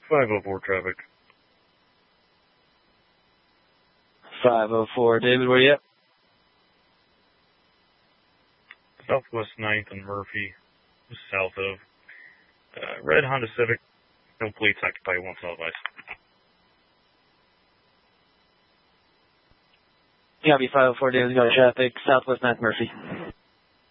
504 traffic. 504, David, where you at? Southwest 9th and Murphy, south of red Honda Civic, no plates, occupy 1 south ice. Copy 504, David, got traffic, Southwest 9th Murphy.